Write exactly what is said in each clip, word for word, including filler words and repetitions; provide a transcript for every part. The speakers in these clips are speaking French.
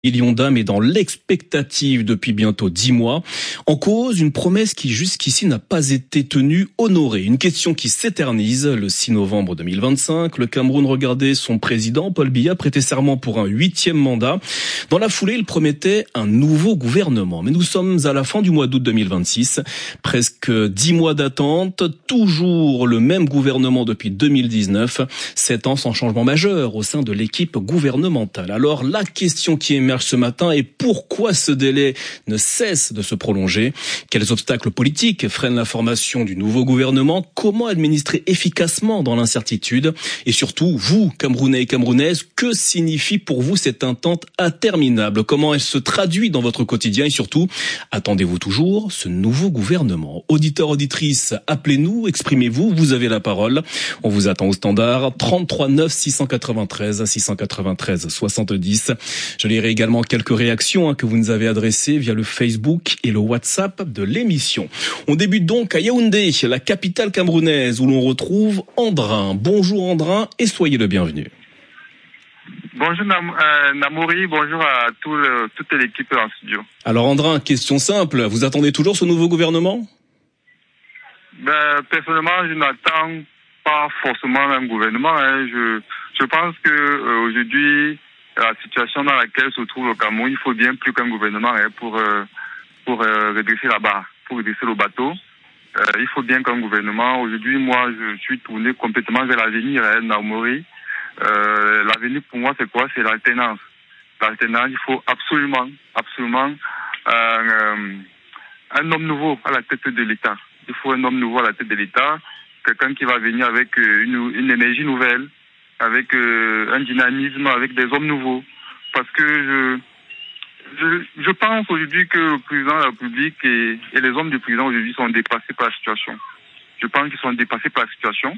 Millions d'âmes est dans l'expectative depuis bientôt dix mois. En cause, une promesse qui jusqu'ici n'a pas été tenue, honorée. Une question qui s'éternise. Le six novembre deux mille vingt-cinq, le Cameroun regardait son président, Paul Biya, prêter serment pour un huitième mandat. Dans la foulée, il promettait un nouveau gouvernement. Mais nous sommes à la fin du mois d'août deux mille vingt-six. Presque dix mois d'attente. Toujours le même gouvernement depuis deux mille dix-neuf. Sept ans sans changement majeur au sein de l'équipe gouvernementale. Alors, la question qui émerge ce matin et pourquoi ce délai ne cesse de se prolonger? Quels obstacles politiques freinent la formation du nouveau gouvernement? Comment administrer efficacement dans l'incertitude? Et surtout, vous, Camerounais et Camerounaises, que signifie pour vous cette attente interminable? Comment elle se traduit dans votre quotidien? Et surtout, attendez-vous toujours ce nouveau gouvernement? Auditeurs, auditrices, appelez-nous, exprimez-vous, vous avez la parole. On vous attend au standard trente-trois neuf six cent quatre-vingt-treize six cent quatre-vingt-treize soixante-dix. Je lirai également quelques réactions hein, que vous nous avez adressées via le Facebook et le WhatsApp de l'émission. On débute donc à Yaoundé, la capitale camerounaise, où l'on retrouve Andrin. Bonjour Andrin et soyez le bienvenu. Bonjour Nam- euh, Namouri, bonjour à tout le, toute l'équipe en studio. Alors Andrin, question simple, vous attendez toujours ce nouveau gouvernement? Ben, personnellement, je n'attends pas forcément un gouvernement. Hein. Je, je pense que euh, aujourd'hui, la situation dans laquelle se trouve le Cameroun, il faut bien plus qu'un gouvernement hein, pour euh, pour euh, redresser la barre, pour redresser le bateau. Euh, il faut bien qu'un gouvernement. Aujourd'hui, moi, je suis tourné complètement vers l'avenir, hein, Namouri. Euh, l'avenir pour moi, c'est quoi? C'est l'alternance. L'alternance, il faut absolument, absolument euh, euh, un homme nouveau à la tête de l'État. Il faut un homme nouveau à la tête de l'État, quelqu'un qui va venir avec une, une énergie nouvelle, avec euh, un dynamisme, avec des hommes nouveaux. Parce que je je, je pense aujourd'hui que le président de la République et, et les hommes du président aujourd'hui sont dépassés par la situation. Je pense qu'ils sont dépassés par la situation.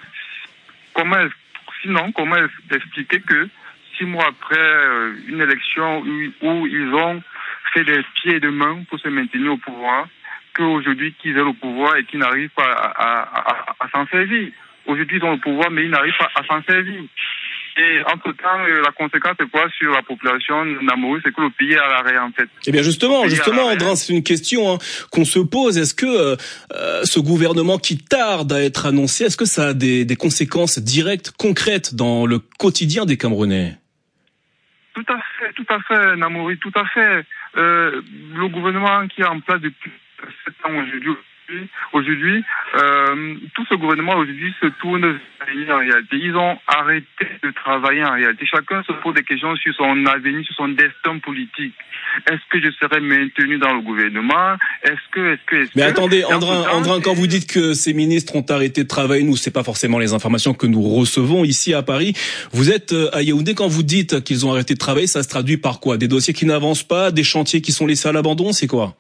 Comment sinon, comment expliquer que six mois après euh, une élection où, où ils ont fait des pieds et des mains pour se maintenir au pouvoir, qu'aujourd'hui qu'ils aient le pouvoir et qu'ils n'arrivent pas à, à, à, à s'en servir. Aujourd'hui, ils ont le pouvoir, mais ils n'arrivent pas à s'en servir. Et entre-temps, la conséquence, c'est quoi sur la population Namouri? C'est que le pays est à l'arrêt, en fait. Eh bien, justement, justement, Andrin, c'est une question hein, qu'on se pose. Est-ce que euh, ce gouvernement qui tarde à être annoncé, est-ce que ça a des, des conséquences directes, concrètes dans le quotidien des Camerounais? Tout à fait, tout à fait, Namouri, tout à fait. Euh, le gouvernement qui est en place depuis sept ans aujourd'hui, Aujourd'hui, euh, tout ce gouvernement aujourd'hui se tourne vers en réalité. Ils ont arrêté de travailler en réalité. Chacun se pose des questions sur son avenir, sur son destin politique. Est-ce que je serai maintenu dans le gouvernement? Est-ce que, est-ce que, est-ce Mais que... attendez, Andrin, Andrin, quand vous dites que ces ministres ont arrêté de travailler, nous, c'est pas forcément les informations que nous recevons ici à Paris. Vous êtes à Yaoundé, quand vous dites qu'ils ont arrêté de travailler, ça se traduit par quoi? Des dossiers qui n'avancent pas, des chantiers qui sont laissés à l'abandon, c'est quoi?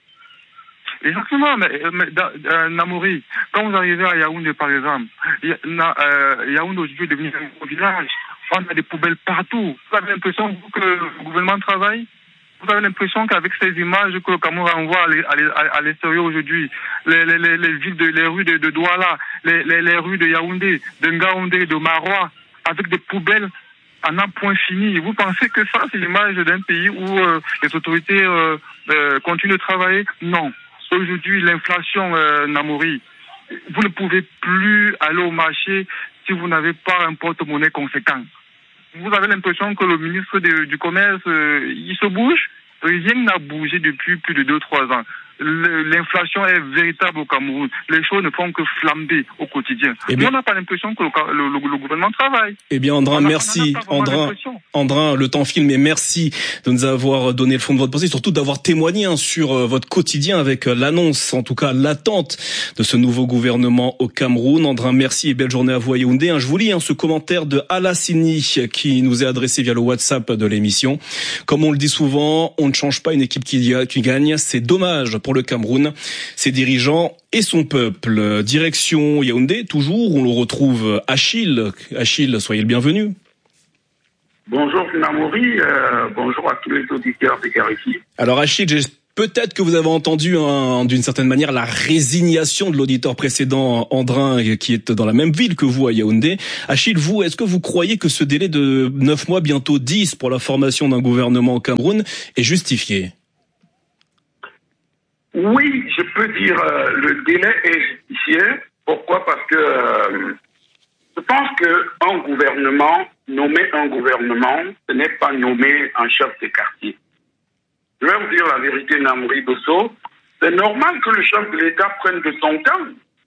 Exactement, mais, mais euh, Namouri, quand vous arrivez à Yaoundé, par exemple, y, na, euh, Yaoundé aujourd'hui est devenu un gros village. On a des poubelles partout. Vous avez l'impression que le gouvernement travaille? Vous avez l'impression qu'avec ces images que le Cameroun envoie à l'extérieur aujourd'hui, les, les, les, les villes, de, les rues de, de Douala, les, les, les rues de Yaoundé, de Ngaoundé, de Marois, avec des poubelles en un point fini. Vous pensez que ça, c'est l'image d'un pays où euh, les autorités euh, euh, continuent de travailler? Non. Aujourd'hui, l'inflation, euh, Namouri, vous ne pouvez plus aller au marché si vous n'avez pas un porte-monnaie conséquent. Vous avez l'impression que le ministre de, du Commerce, euh, il se bouge. Rien n'a bougé depuis plus de deux, trois ans. L'inflation est véritable au Cameroun. Les choses ne font que flamber au quotidien. Eh bien, on n'a pas l'impression que le, le, le, le gouvernement travaille. Eh bien, Andrin, merci. Andrin, Andrin, le temps file, mais merci de nous avoir donné le fond de votre pensée, surtout d'avoir témoigné hein, sur euh, votre quotidien avec euh, l'annonce, en tout cas l'attente de ce nouveau gouvernement au Cameroun. Andrin, merci et belle journée à vous à Yaoundé. Hein, je vous lis hein, ce commentaire de Alassini qui nous est adressé via le WhatsApp de l'émission. Comme on le dit souvent, on ne change pas une équipe qui, qui gagne. C'est dommage pour le Cameroun, ses dirigeants et son peuple. Direction Yaoundé, toujours, on le retrouve Achille. Achille, soyez le bienvenu. Bonjour Namouri, euh, bonjour à tous les auditeurs de R F I. Alors Achille, Peut-être que vous avez entendu hein, d'une certaine manière la résignation de l'auditeur précédent Andrin qui est dans la même ville que vous à Yaoundé. Achille, vous, est-ce que vous croyez que ce délai de neuf mois, bientôt dix pour la formation d'un gouvernement au Cameroun est justifié? Oui, je peux dire euh, le délai est justifié. Pourquoi? Parce que euh, je pense qu'un gouvernement, nommer un gouvernement, ce n'est pas nommer un chef de quartier. Je vais vous dire la vérité, Namori Dosso. C'est normal que le chef de l'État prenne de son temps.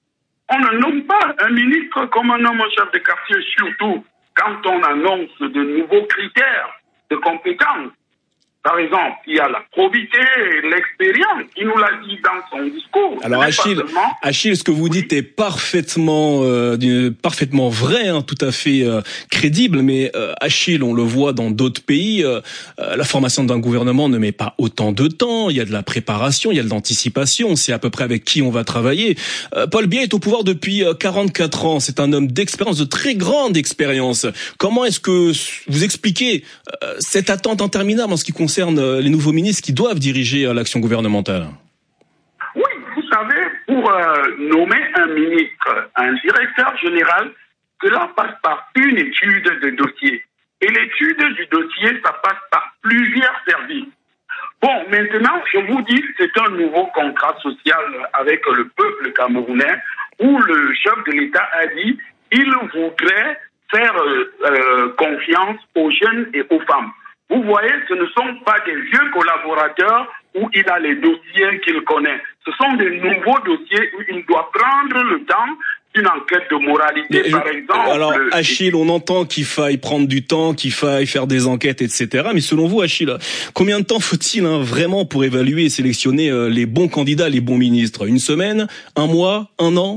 On ne nomme pas un ministre comme un homme chef de quartier, surtout quand on annonce de nouveaux critères de compétences. Par exemple, il y a la probité, l'expérience. Il nous l'a dit dans son discours. Alors Achille, seulement... Achille, ce que vous dites oui. est parfaitement, euh, parfaitement vrai, hein, tout à fait euh, crédible. Mais euh, Achille, on le voit dans d'autres pays, euh, euh, la formation d'un gouvernement ne met pas autant de temps. Il y a de la préparation, il y a de l'anticipation. On sait à peu près avec qui on va travailler. Euh, Paul Biya est au pouvoir depuis euh, quarante-quatre ans. C'est un homme d'expérience, de très grande expérience. Comment est-ce que vous expliquez euh, cette attente interminable en ce qui concerne les nouveaux ministres qui doivent diriger l'action gouvernementale? Oui, vous savez, pour euh, nommer un ministre, un directeur général, cela passe par une étude de dossier. Et l'étude du dossier, ça passe par plusieurs services. Bon, maintenant, je vous dis que c'est un nouveau contrat social avec le peuple camerounais où le chef de l'État a dit qu'il voudrait faire euh, euh, confiance aux jeunes et aux femmes. Vous voyez, ce ne sont pas des vieux collaborateurs où il a les dossiers qu'il connaît. Ce sont des nouveaux dossiers où il doit prendre le temps d'une enquête de moralité, mais, par exemple. Alors, Achille, on entend qu'il faille prendre du temps, qu'il faille faire des enquêtes, et cetera. Mais selon vous, Achille, combien de temps faut-il hein, vraiment pour évaluer et sélectionner euh, les bons candidats, les bons ministres? Une semaine? Un mois? Un an?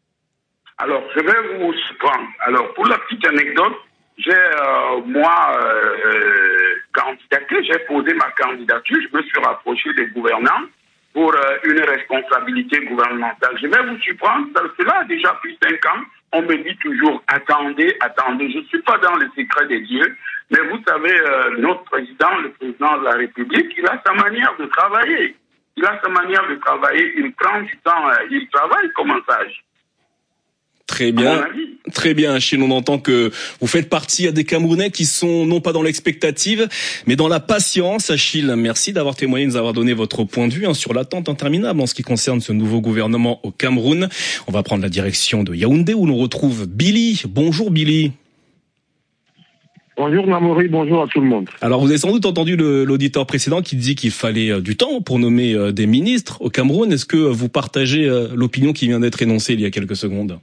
Alors, je vais vous surprendre. Alors, pour la petite anecdote, j'ai, euh, moi, euh, candidaté, j'ai posé ma candidature, je me suis rapproché des gouvernants pour euh, une responsabilité gouvernementale. Je vais vous surprendre, cela a déjà plus de cinq ans, on me dit toujours, attendez, attendez, je ne suis pas dans le secret des dieux, mais vous savez, euh, notre président, le président de la République, il a sa manière de travailler. Il a sa manière de travailler, il prend du temps, euh, il travaille comme un sage. Très bien, très bien, Achille. On entend que vous faites partie des Camerounais qui sont non pas dans l'expectative, mais dans la patience. Achille, merci d'avoir témoigné, de nous avoir donné votre point de vue hein, sur l'attente interminable en ce qui concerne ce nouveau gouvernement au Cameroun. On va prendre la direction de Yaoundé où l'on retrouve Billy. Bonjour Billy. Bonjour Namori, bonjour à tout le monde. Alors vous avez sans doute entendu le, l'auditeur précédent qui dit qu'il fallait euh, du temps pour nommer euh, des ministres au Cameroun. Est-ce que vous partagez euh, l'opinion qui vient d'être énoncée il y a quelques secondes?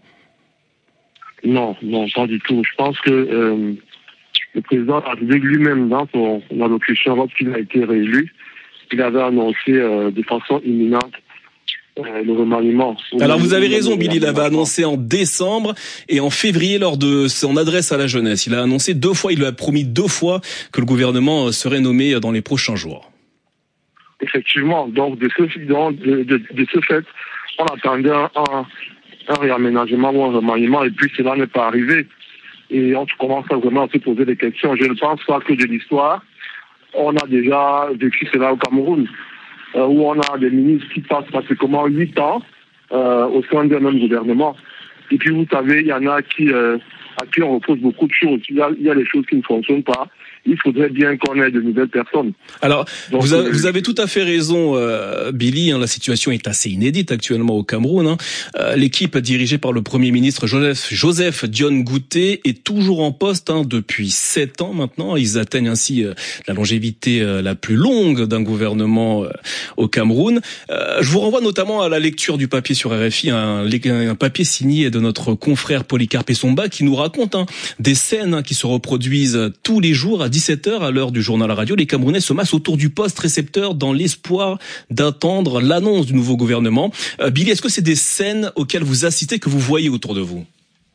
Non, non, pas du tout. Je pense que euh, le président de la République lui-même, dans son allocution, lorsqu'il a été réélu, il avait annoncé euh, de façon imminente euh, le remaniement. Alors vous avez raison, Billy, il avait annoncé en décembre et en février lors de son adresse à la jeunesse. Il a annoncé deux fois, il lui a promis deux fois que le gouvernement serait nommé dans les prochains jours. Effectivement, donc de ce, de, de, de ce fait, on attendait un... un un réaménagement ou un remaniement, et puis cela n'est pas arrivé. Et on commence à vraiment se poser des questions. Je ne pense pas que de l'histoire, on a déjà vécu cela au Cameroun, euh, où on a des ministres qui passent pratiquement huit ans euh, au sein d'un même gouvernement. Et puis vous savez, il y en a qui, euh, à qui on repose beaucoup de choses. Il y a, il y a des choses qui ne fonctionnent pas. Il faudrait bien qu'on ait de nouvelles personnes. Alors, Donc, vous, avez, vous avez tout à fait raison, euh, Billy. Hein, la situation est assez inédite actuellement au Cameroun. Hein. Euh, l'équipe dirigée par le Premier ministre Joseph, Joseph Dione Ngouté est toujours en poste hein, depuis sept ans maintenant. Ils atteignent ainsi euh, la longévité euh, la plus longue d'un gouvernement euh, au Cameroun. Euh, je vous renvoie notamment à la lecture du papier sur R F I, un, un papier signé de notre confrère Polycarpe Essomba qui nous raconte hein, des scènes hein, qui se reproduisent tous les jours à dix-sept heures à l'heure du journal radio. Les Camerounais se massent autour du poste récepteur dans l'espoir d'attendre l'annonce du nouveau gouvernement. Euh, Billy, est-ce que c'est des scènes auxquelles vous assistez, que vous voyez autour de vous?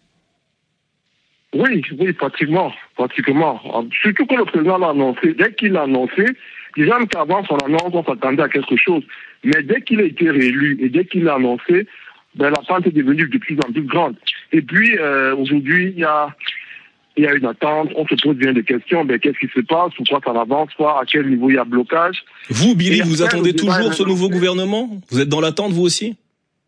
Oui, oui, pratiquement, pratiquement. Surtout que le président l'a annoncé. Dès qu'il l'a annoncé, déjà qu'avant son annonce, on s'attendait à quelque chose. Mais dès qu'il a été réélu et dès qu'il l'a annoncé, ben, l'attente est devenue de plus en plus grande. Et puis, euh, aujourd'hui, il y a il y a une attente, on se pose bien des questions, ben, qu'est-ce qui se passe, pourquoi ça n'avance pas, à quel niveau il y a blocage. Vous, Billy, vous attendez toujours ce nouveau gouvernement? Vous êtes dans l'attente, vous aussi?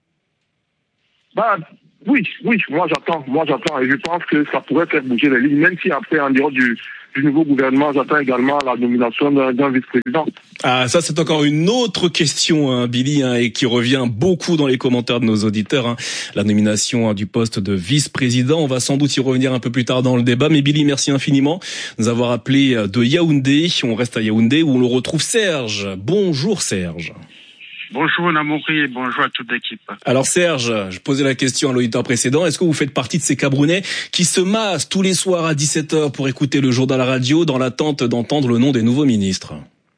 Bah, oui, oui, moi j'attends, moi j'attends, et je pense que ça pourrait faire bouger les lignes, même si après, en dehors du, du nouveau gouvernement, j'attends également la nomination d'un, d'un vice-président. Ah, ça c'est encore une autre question, hein, Billy, hein, et qui revient beaucoup dans les commentaires de nos auditeurs. Hein, la nomination hein, du poste de vice-président. On va sans doute y revenir un peu plus tard dans le débat. Mais Billy, merci infiniment de nous avoir appelé de Yaoundé. On reste à Yaoundé où on retrouve Serge. Bonjour Serge. Bonjour Namouri et bonjour à toute l'équipe. Alors Serge, je posais la question à l'auditeur précédent, est-ce que vous faites partie de ces Camerounais qui se massent tous les soirs à dix-sept heures pour écouter le journal à la radio dans l'attente d'entendre le nom des nouveaux ministres?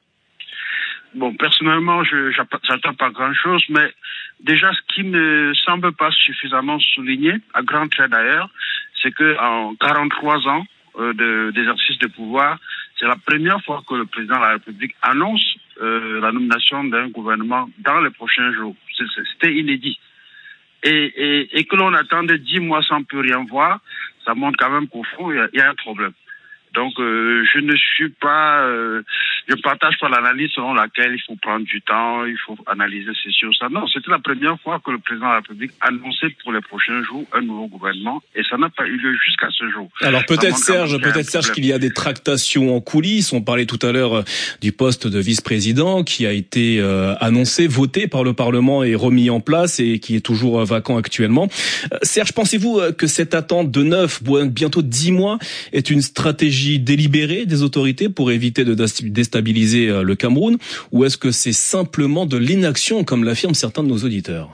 Bon, personnellement, je j'attends pas grand-chose, mais déjà ce qui me semble pas suffisamment souligné, à grands traits d'ailleurs, c'est que en quarante-trois ans euh, de, d'exercice de pouvoir, c'est la première fois que le président de la République annonce euh, la nomination d'un gouvernement dans les prochains jours. C'était inédit. Et, et, et que l'on attende dix mois sans plus rien voir, ça montre quand même qu'au fond, il y a, il y a un problème. Donc, euh, je ne suis pas, euh, je partage pas l'analyse selon laquelle il faut prendre du temps, il faut analyser ceci ou ça. Non, c'était la première fois que le président de la République annonçait pour les prochains jours un nouveau gouvernement, et ça n'a pas eu lieu jusqu'à ce jour. Alors peut-être Serge, peut-être Serge qu'il y a des tractations en coulisses. On parlait tout à l'heure du poste de vice-président qui a été euh, annoncé, voté par le Parlement et remis en place et qui est toujours vacant actuellement. Euh, Serge, pensez-vous que cette attente de neuf, bientôt dix mois est une stratégie délibérée des autorités pour éviter de déstabiliser le Cameroun, ou est-ce que c'est simplement de l'inaction, comme l'affirment certains de nos auditeurs?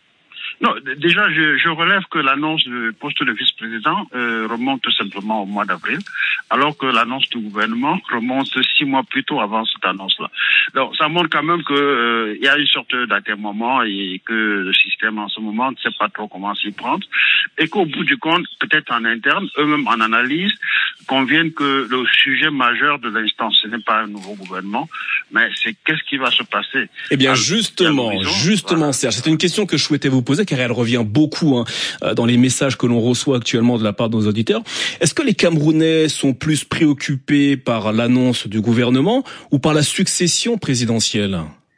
Non, déjà, je, je relève que l'annonce du poste de vice-président euh, remonte tout simplement au mois d'avril, alors que l'annonce du gouvernement remonte six mois plus tôt avant cette annonce-là. Donc, ça montre quand même que euh, il y a une sorte d'atermoiement et que le système en ce moment ne sait pas trop comment s'y prendre, et qu'au bout du compte, peut-être en interne, eux-mêmes en analyse, conviennent que le sujet majeur de l'instant, ce n'est pas un nouveau gouvernement, mais c'est qu'est-ce qui va se passer. Eh bien, justement, justement, voilà. Serge, c'est une question que je souhaitais vous poser, car elle revient beaucoup hein, dans les messages que l'on reçoit actuellement de la part de nos auditeurs. Est-ce que les Camerounais sont plus préoccupés par l'annonce du gouvernement ou par la succession présidentielle?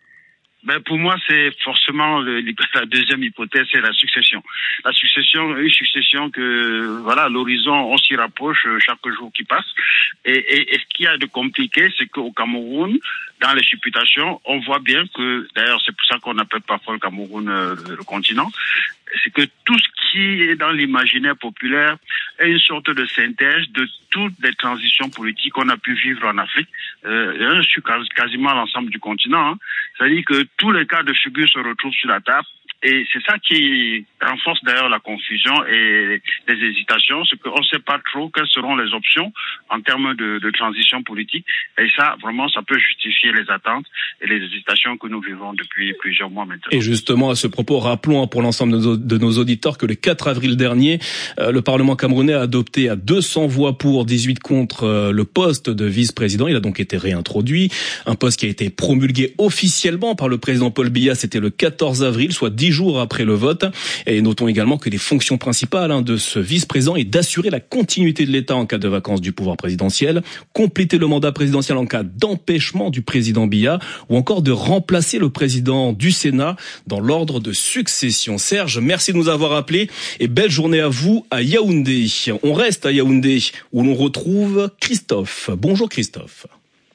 Ben pour moi, c'est forcément le, la deuxième hypothèse, c'est la succession. La succession, une succession que, voilà, l'horizon, on s'y rapproche chaque jour qui passe. Et, et, et ce qu'il y a de compliqué, c'est qu'au Cameroun, dans les supputations, on voit bien que, d'ailleurs, c'est pour ça qu'on appelle parfois le Cameroun euh, le continent, c'est que tout ce qui est dans l'imaginaire populaire est une sorte de synthèse de toutes les transitions politiques qu'on a pu vivre en Afrique, euh, sur quasiment l'ensemble du continent. Hein. C'est-à-dire que tous les cas de figure se retrouvent sur la table. Et c'est ça qui renforce d'ailleurs la confusion et les hésitations, c'est qu'on ne sait pas trop quelles seront les options en termes de, de transition politique. Et ça, vraiment, ça peut justifier les attentes et les hésitations que nous vivons depuis plusieurs mois maintenant. Et justement, à ce propos, rappelons pour l'ensemble de nos, de nos auditeurs que le quatre avril dernier, euh, le Parlement camerounais a adopté à deux cents voix pour, dix-huit contre euh, le poste de vice-président. Il a donc été réintroduit. Un poste qui a été promulgué officiellement par le président Paul Biya, c'était le quatorze avril, soit dix jours après le vote. Et notons également que les fonctions principales hein, de ce vice-président est d'assurer la continuité de l'État en cas de vacance du pouvoir présidentiel, compléter le mandat présidentiel en cas d'empêchement du président Biya, ou encore de remplacer le président du Sénat dans l'ordre de succession. Serge, merci de nous avoir appelés et belle journée à vous à Yaoundé. On reste à Yaoundé où l'on retrouve Christophe. Bonjour Christophe.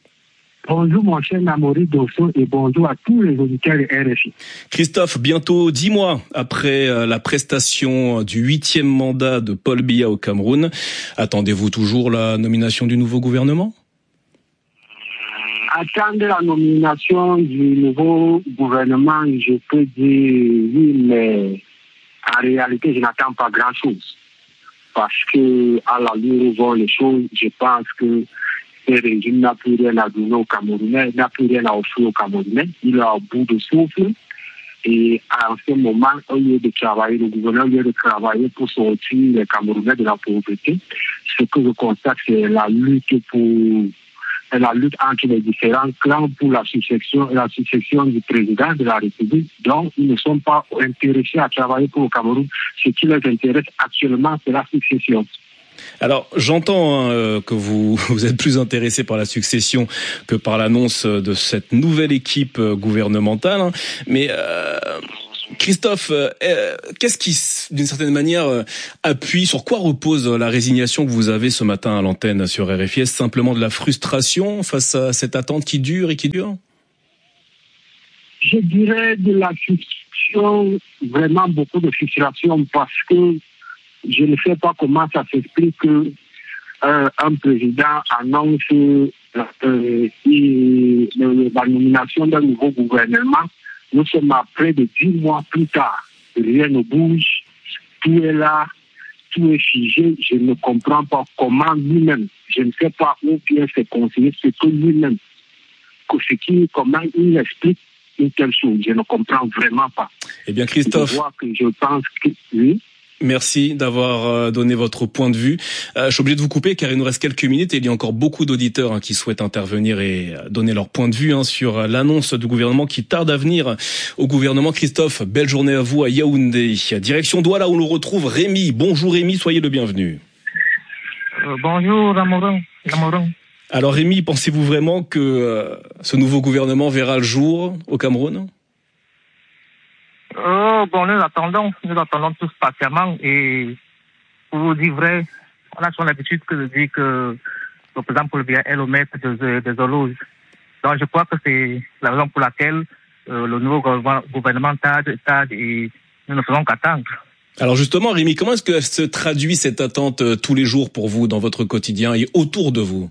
Bonjour mon cher Namouri Dosso et bonjour à tous les auditeurs de R F I. Christophe, bientôt dix mois après la prestation du huitième mandat de Paul Biya au Cameroun, attendez-vous toujours la nomination du nouveau gouvernement ? Attendre la nomination du nouveau gouvernement, je peux dire oui, mais en réalité, je n'attends pas grand-chose. Parce que à la lueur où vont les choses, je pense que le régime n'a plus rien à donner aux Camerounais, n'a plus rien à offrir aux Camerounais. Il est au bout de souffle. Et à ce moment, au lieu de travailler, le gouvernement, au lieu de travailler pour sortir les Camerounais de la pauvreté, ce que je constate, c'est la lutte pour la lutte entre les différents clans pour la succession, la succession du président de la République. Donc, ils ne sont pas intéressés à travailler pour le Cameroun. Ce qui les intéresse actuellement, c'est la succession. Alors, j'entends hein, que vous, vous êtes plus intéressé par la succession que par l'annonce de cette nouvelle équipe gouvernementale. Hein, mais euh, Christophe, euh, qu'est-ce qui, d'une certaine manière, euh, appuie, sur quoi repose la résignation que vous avez ce matin à l'antenne sur R F I? Est-ce simplement de la frustration face à cette attente qui dure et qui dure? Je dirais de la frustration, vraiment beaucoup de frustration, parce que je ne sais pas comment ça s'explique que euh, un président annonce euh, euh, la nomination d'un nouveau gouvernement. Nous sommes à près de dix mois plus tard. Rien ne bouge, tout est là, tout est figé. Je ne comprends pas comment lui-même, je ne sais pas où bien se conseiller, c'est que lui-même, que ce qui, comment il explique une telle chose. Je ne comprends vraiment pas. Eh bien, Christophe. Je vois que je pense que oui. Merci d'avoir donné votre point de vue. Euh, je suis obligé de vous couper car il nous reste quelques minutes et il y a encore beaucoup d'auditeurs hein, qui souhaitent intervenir et donner leur point de vue hein, sur l'annonce du gouvernement qui tarde à venir au gouvernement. Christophe, belle journée à vous à Yaoundé. Direction Douala où l'on retrouve Rémi. Bonjour Rémi, soyez le bienvenu. Euh, bonjour Amorin. Amorin. Alors Rémi, pensez-vous vraiment que euh, ce nouveau gouvernement verra le jour au Cameroun ? Oh, bon, nous attendons, nous attendons tous patiemment et pour vous dire vrai, on a son habitude que de dire que le président Paul Biya est le maître des, des horloges. Donc je crois que c'est la raison pour laquelle euh, le nouveau gouvernement tarde, tarde et nous ne faisons qu'attendre. Alors justement, Rémi, comment est-ce que se traduit cette attente euh, tous les jours pour vous dans votre quotidien et autour de vous ?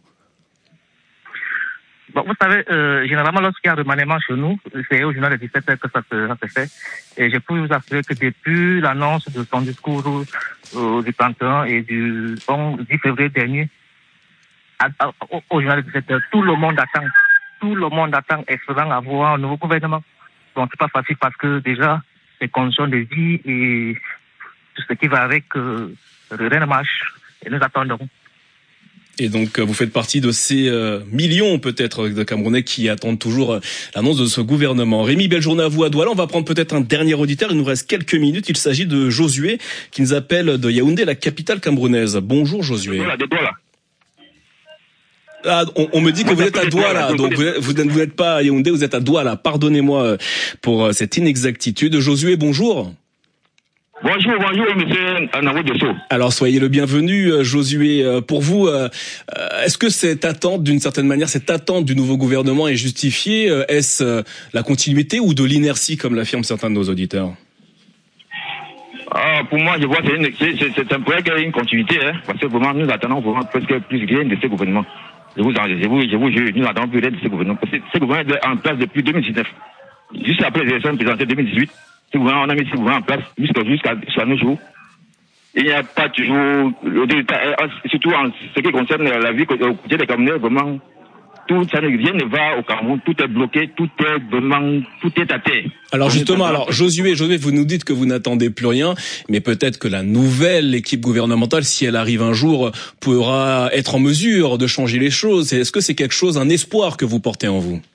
Bon, vous savez, euh, généralement, lorsqu'il y a un remaniement chez nous, c'est au journal de dix-sept heures que ça se, ça se fait. Et je peux vous assurer que depuis l'annonce de son discours euh, du trente et un et du dix février dernier, à, à, au, au journal de dix-sept heures, tout le monde attend. Tout le monde attend espérant avoir un nouveau gouvernement. Donc, c'est pas facile parce que déjà, les conditions de vie et tout ce qui va avec, euh, rien ne marche. Et nous attendons. Et donc, vous faites partie de ces euh, millions, peut-être, de Camerounais qui attendent toujours euh, l'annonce de ce gouvernement. Rémi, belle journée à vous à Douala. On va prendre peut-être un dernier auditeur. Il nous reste quelques minutes. Il s'agit de Josué, qui nous appelle de Yaoundé, la capitale camerounaise. Bonjour, Josué. Ah, on, on me dit que vous êtes à Douala, donc vous, vous, vous n'êtes pas à Yaoundé, vous êtes à Douala. Pardonnez-moi pour cette inexactitude. Josué, bonjour. Bonjour, bonjour, monsieur Navo Desso. Alors, soyez le bienvenu, Josué. Pour vous, est-ce que cette attente, d'une certaine manière, cette attente du nouveau gouvernement est justifiée? Est-ce la continuité ou de l'inertie, comme l'affirment certains de nos auditeurs? Ah, pour moi, je vois que c'est, c'est, c'est un projet qui a une continuité, hein, parce que vraiment, nous attendons vraiment presque plus rien de ce gouvernement. Je vous, je vous, je vous jure, nous attendons plus rien de ce gouvernement. Parce que ce gouvernement est en place depuis deux mille dix-neuf. Juste après les élections présidentielles deux mille dix-huit. On a mis ce gouvernement en place jusqu'à, jusqu'à, jusqu'à nos jours. Il n'y a pas toujours, surtout en ce qui concerne la vie au côté des Camerounais, vraiment, tout ça, rien ne va au Cameroun, tout est bloqué, tout est vraiment, tout est à terre. Alors justement, alors Josué, Josué, vous nous dites que vous n'attendez plus rien, mais peut-être que la nouvelle équipe gouvernementale, si elle arrive un jour, pourra être en mesure de changer les choses. Est-ce que c'est quelque chose, un espoir que vous portez en vous?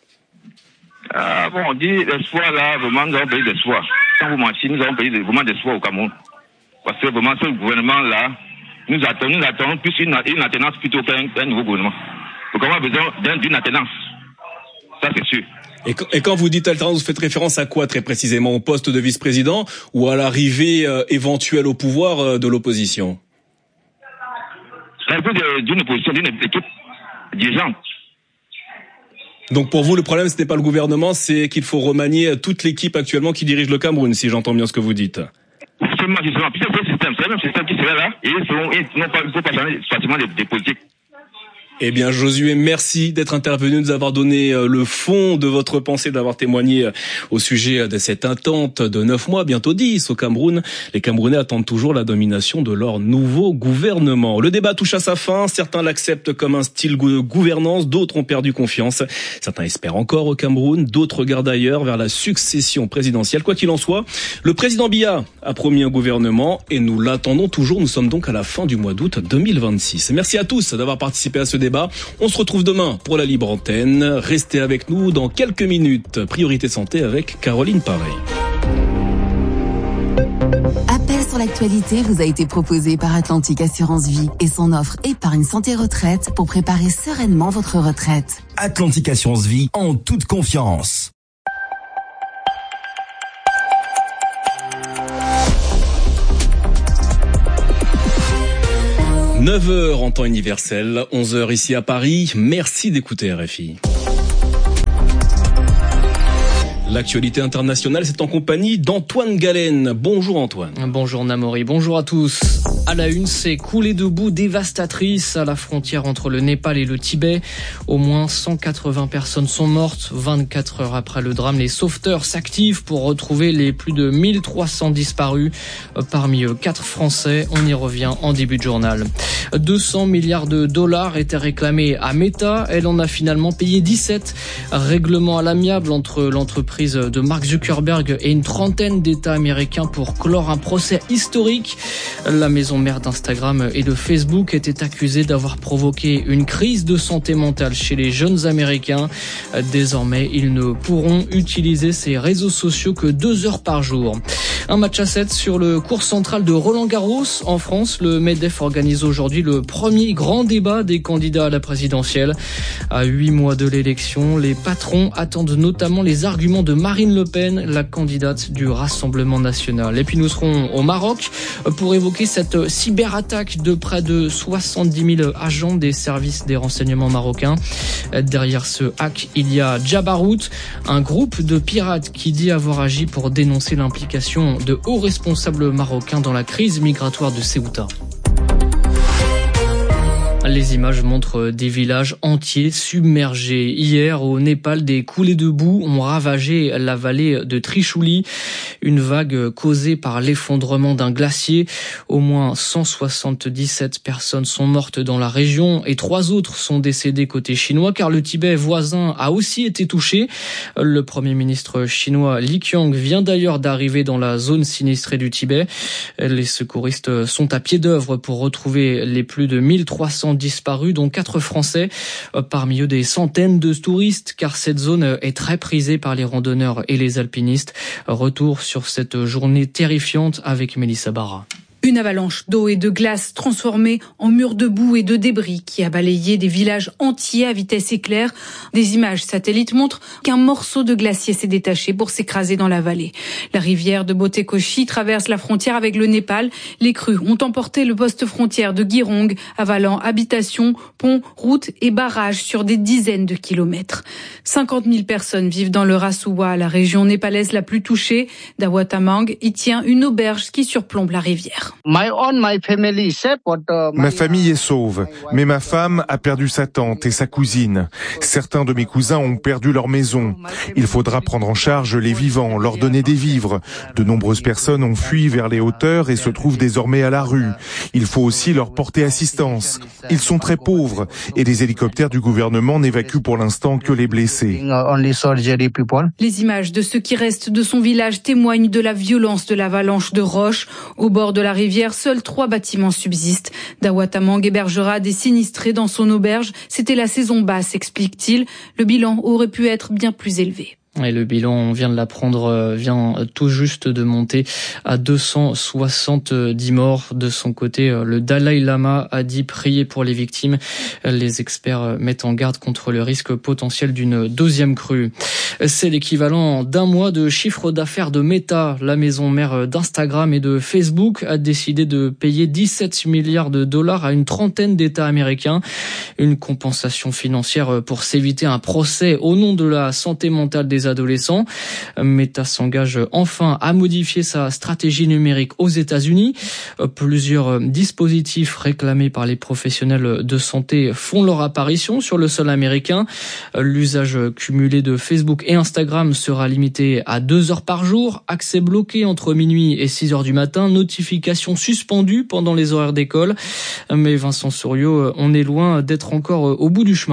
Ah bon, on dit l'espoir là, vraiment, nous avons payé d'espoir. Sans vous mentir, nous avons payé vraiment d'espoir au Cameroun. Parce que vraiment, ce gouvernement-là, nous attendons, nous attendons plus une, une alternance plutôt qu'un, qu'un nouveau gouvernement. Donc on a besoin d'une alternance. Ça, c'est sûr. Et, et quand vous dites alternance, vous faites référence à quoi très précisément? Au poste de vice-président ou à l'arrivée euh, éventuelle au pouvoir euh, de l'opposition? L'arrivée d'une opposition, d'une équipe dirigeante. Donc pour vous, le problème, ce n'est pas le gouvernement, c'est qu'il faut remanier toute l'équipe actuellement qui dirige le Cameroun, si j'entends bien ce que vous dites. Justement, justement. Puis c'est le système, c'est le même système qui serait là, et ils seront, ils n'ont pas, il ne faut pas changer facilement des, des politiques. Eh bien, Josué, merci d'être intervenu, de nous avoir donné le fond de votre pensée, d'avoir témoigné au sujet de cette attente de neuf mois, bientôt dix, au Cameroun. Les Camerounais attendent toujours la domination de leur nouveau gouvernement. Le débat touche à sa fin. Certains l'acceptent comme un style de gouvernance, d'autres ont perdu confiance. Certains espèrent encore au Cameroun, d'autres regardent ailleurs vers la succession présidentielle. Quoi qu'il en soit, le président Biya a promis un gouvernement et nous l'attendons toujours. Nous sommes donc à la fin du mois d'août deux mille vingt-six. Merci à tous d'avoir participé à ce débat. Débat. On se retrouve demain pour la libre antenne. Restez avec nous dans quelques minutes. Priorité santé avec Caroline Paré. Appel sur l'actualité. l'actualité vous a été proposée par Atlantique Assurance Vie et son offre Épargne Santé Retraite pour préparer sereinement votre retraite. Atlantique Assurance Vie, en toute confiance. neuf heures en temps universel, onze heures ici à Paris. Merci d'écouter R F I. L'actualité internationale, c'est en compagnie d'Antoine Galen. Bonjour Antoine. Bonjour Namori, bonjour à tous. À la une, c'est coulée de boue dévastatrice à la frontière entre le Népal et le Tibet. Au moins cent quatre-vingts personnes sont mortes. vingt-quatre heures après le drame, les sauveteurs s'activent pour retrouver les plus de mille trois cents disparus. Parmi eux, quatre Français. On y revient en début de journal. deux cents milliards de dollars étaient réclamés à Meta. Elle en a finalement payé dix-sept. Règlement à l'amiable entre l'entreprise de Mark Zuckerberg et une trentaine d'États américains pour clore un procès historique. La maison mère d'Instagram et de Facebook était accusée d'avoir provoqué une crise de santé mentale chez les jeunes Américains. Désormais, ils ne pourront utiliser ces réseaux sociaux que deux heures par jour. Un match à sept sur le court central de Roland-Garros. En France, le MEDEF organise aujourd'hui le premier grand débat des candidats à la présidentielle. À huit mois de l'élection, les patrons attendent notamment les arguments de Marine Le Pen, la candidate du Rassemblement national. Et puis nous serons au Maroc pour évoquer cette cyberattaque de près de soixante-dix mille agents des services des renseignements marocains. Derrière ce hack, il y a Jabarout, un groupe de pirates qui dit avoir agi pour dénoncer l'implication de hauts responsables marocains dans la crise migratoire de Ceuta. Les images montrent des villages entiers submergés. Hier, au Népal, des coulées de boue ont ravagé la vallée de Trishuli. Une vague causée par l'effondrement d'un glacier. Au moins cent soixante-dix-sept personnes sont mortes dans la région et trois autres sont décédées côté chinois car le Tibet voisin a aussi été touché. Le Premier ministre chinois Li Qiang vient d'ailleurs d'arriver dans la zone sinistrée du Tibet. Les secouristes sont à pied d'œuvre pour retrouver les plus de mille trois cents disparus, dont quatre Français. Parmi eux, des centaines de touristes, car cette zone est très prisée par les randonneurs et les alpinistes. Retour sur cette journée terrifiante avec Mélissa Barra. Une avalanche d'eau et de glace transformée en mur de boue et de débris qui a balayé des villages entiers à vitesse éclair. Des images satellites montrent qu'un morceau de glacier s'est détaché pour s'écraser dans la vallée. La rivière de Botekoshi traverse la frontière avec le Népal. Les crues ont emporté le poste frontière de Girong, avalant habitations, ponts, routes et barrages sur des dizaines de kilomètres. cinquante mille personnes vivent dans le Rasuwa, la région népalaise la plus touchée. Dawatamang y tient une auberge qui surplombe la rivière. Ma famille est sauve, mais ma femme a perdu sa tante et sa cousine. Certains de mes cousins ont perdu leur maison. Il faudra prendre en charge les vivants, leur donner des vivres. De nombreuses personnes ont fui vers les hauteurs et se trouvent désormais à la rue. Il faut aussi leur porter assistance. Ils sont très pauvres et les hélicoptères du gouvernement n'évacuent pour l'instant que les blessés. Les images de ce qui reste de son village témoignent de la violence de l'avalanche de roches. Au bord de la rivière, seuls trois bâtiments subsistent. Dawatamang hébergera des sinistrés dans son auberge. C'était la saison basse, explique-t-il. Le bilan aurait pu être bien plus élevé. Et le bilan, on vient de l'apprendre, vient tout juste de monter à deux cent soixante-dix morts. De son côté, le Dalai Lama a dit prier pour les victimes. Les experts mettent en garde contre le risque potentiel d'une deuxième crue. C'est l'équivalent d'un mois de chiffre d'affaires de Meta. La maison mère d'Instagram et de Facebook a décidé de payer dix-sept milliards de dollars à une trentaine d'États américains. Une compensation financière pour s'éviter un procès au nom de la santé mentale des adolescents. Meta s'engage enfin à modifier sa stratégie numérique aux États-Unis. Plusieurs dispositifs réclamés par les professionnels de santé font leur apparition sur le sol américain. L'usage cumulé de Facebook et Instagram sera limité à deux heures par jour. Accès bloqué entre minuit et six heures du matin. Notifications suspendues pendant les horaires d'école. Mais Vincent Souriau, on est loin d'être encore au bout du chemin.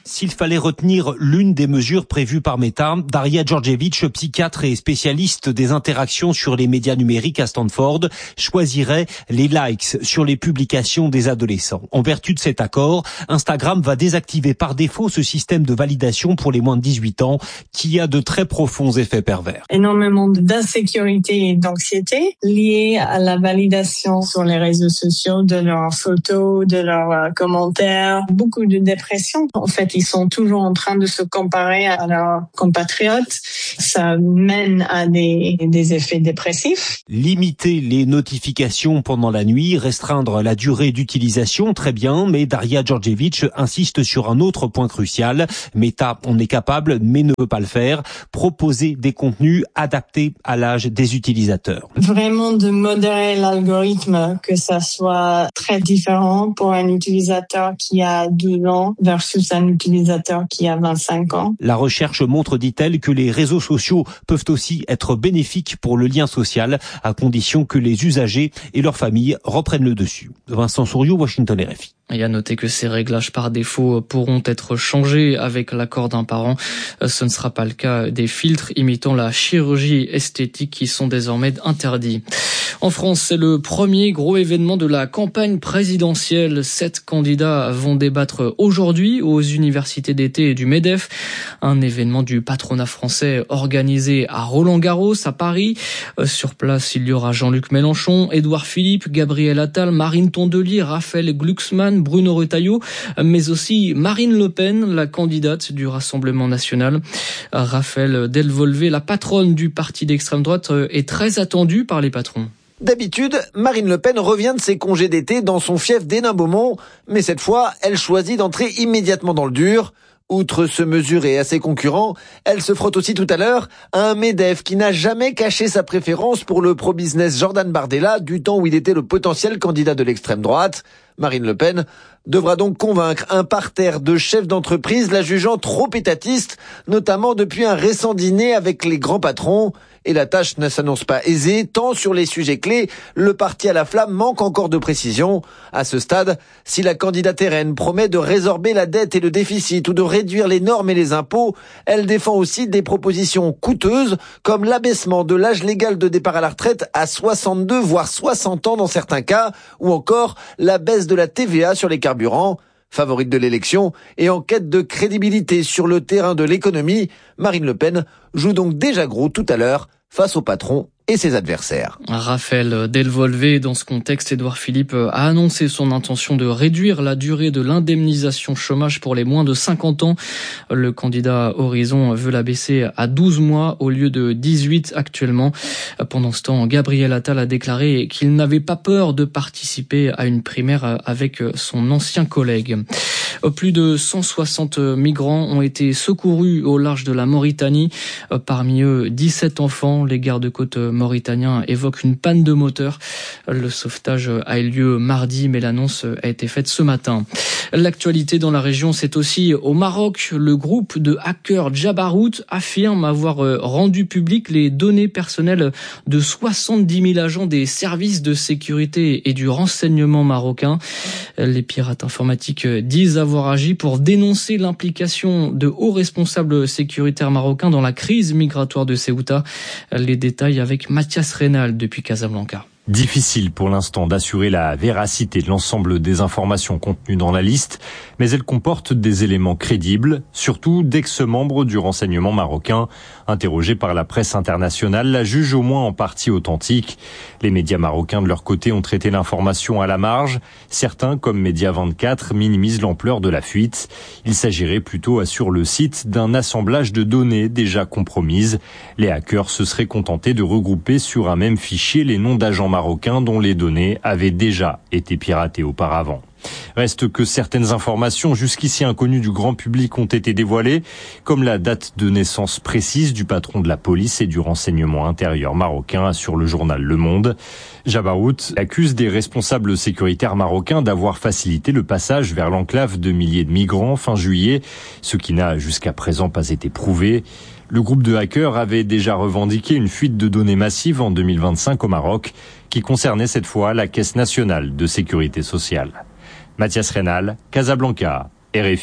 S'il fallait retenir l'une des mesures prévues par Meta, Daria Djordjevic, psychiatre et spécialiste des interactions sur les médias numériques à Stanford, choisirait les likes sur les publications des adolescents. En vertu de cet accord, Instagram va désactiver par défaut ce système de validation pour les moins de dix-huit ans qui a de très profonds effets pervers. Énormément d'insécurité et d'anxiété liées à la validation sur les réseaux sociaux de leurs photos, de leurs commentaires, beaucoup de dépression. En fait, ils sont toujours en train de se comparer à leurs compatriotes. Ça mène à des, des effets dépressifs. Limiter les notifications pendant la nuit, restreindre la durée d'utilisation, très bien, mais Daria Djordjevic insiste sur un autre point crucial. Meta en est capable, mais ne peut pas le faire. Proposer des contenus adaptés à l'âge des utilisateurs. Vraiment de modérer l'algorithme, que ça soit très différent pour un utilisateur qui a douze ans versus un utilisateur qui a vingt-cinq ans. La recherche montre, dit-elle, que les réseaux sociaux peuvent aussi être bénéfiques pour le lien social, à condition que les usagers et leurs familles reprennent le dessus. Vincent Souriau, Washington R F I. Et à noter que ces réglages par défaut pourront être changés avec l'accord d'un parent. Ce ne sera pas le cas des filtres imitant la chirurgie esthétique qui sont désormais interdits. En France, c'est le premier gros événement de la campagne présidentielle. Sept candidats vont débattre aujourd'hui aux universités d'été du MEDEF. Un événement du patronat français organisé à Roland-Garros, à Paris. Sur place, il y aura Jean-Luc Mélenchon, Édouard Philippe, Gabriel Attal, Marine Tondelier, Raphaël Glucksmann, Bruno Retailleau, mais aussi Marine Le Pen, la candidate du Rassemblement national. Raphaël Delvolvé, la patronne du parti d'extrême droite, est très attendue par les patrons. D'habitude, Marine Le Pen revient de ses congés d'été dans son fief d'Hénin-Beaumont, mais cette fois, elle choisit d'entrer immédiatement dans le dur. Outre se mesurer à ses concurrents, elle se frotte aussi tout à l'heure à un MEDEF qui n'a jamais caché sa préférence pour le pro-business Jordan Bardella du temps où il était le potentiel candidat de l'extrême droite. Marine Le Pen devra donc convaincre un parterre de chefs d'entreprise la jugeant trop étatiste, notamment depuis un récent dîner avec les grands patrons. Et la tâche ne s'annonce pas aisée, tant sur les sujets clés, le parti à la flamme manque encore de précision. À ce stade, si la candidate R N promet de résorber la dette et le déficit ou de réduire les normes et les impôts, elle défend aussi des propositions coûteuses, comme l'abaissement de l'âge légal de départ à la retraite à soixante-deux, voire soixante ans dans certains cas, ou encore la baisse de la T V A sur les carburants. Favorite de l'élection et en quête de crédibilité sur le terrain de l'économie, Marine Le Pen joue donc déjà gros tout à l'heure face au patron et ses adversaires. Raphaël Delvolvé, dans ce contexte, Édouard Philippe a annoncé son intention de réduire la durée de l'indemnisation chômage pour les moins de cinquante ans. Le candidat Horizon veut la baisser à douze mois au lieu de dix-huit actuellement. Pendant ce temps, Gabriel Attal a déclaré qu'il n'avait pas peur de participer à une primaire avec son ancien collègue. Plus de cent soixante migrants ont été secourus au large de la Mauritanie. Parmi eux, dix-sept enfants. Les gardes-côtes mauritaniens évoquent une panne de moteur. Le sauvetage a eu lieu mardi, mais l'annonce a été faite ce matin. L'actualité dans la région, c'est aussi au Maroc. Le groupe de hackers Jabarout affirme avoir rendu public les données personnelles de soixante-dix mille agents des services de sécurité et du renseignement marocain. Les pirates informatiques disent avoir agi pour dénoncer l'implication de hauts responsables sécuritaires marocains dans la crise migratoire de Ceuta. Les détails avec Mathias Reynal depuis Casablanca. Difficile pour l'instant d'assurer la véracité de l'ensemble des informations contenues dans la liste, mais elle comporte des éléments crédibles, surtout d'ex-membres du renseignement marocain. Interrogés par la presse internationale, la juge au moins en partie authentique. Les médias marocains de leur côté ont traité l'information à la marge. Certains, comme Média vingt-quatre, minimisent l'ampleur de la fuite. Il s'agirait plutôt, assure le site, d'un assemblage de données déjà compromises. Les hackers se seraient contentés de regrouper sur un même fichier les noms d'agents marocains dont les données avaient déjà été piratées auparavant. Reste que certaines informations jusqu'ici inconnues du grand public ont été dévoilées, comme la date de naissance précise du patron de la police et du renseignement intérieur marocain, sur le journal Le Monde. Jabarout accuse des responsables sécuritaires marocains d'avoir facilité le passage vers l'enclave de milliers de migrants fin juillet, ce qui n'a jusqu'à présent pas été prouvé. Le groupe de hackers avait déjà revendiqué une fuite de données massive en deux mille vingt-cinq au Maroc, qui concernait cette fois la Caisse nationale de sécurité sociale. Mathias Reynal, Casablanca, R F I.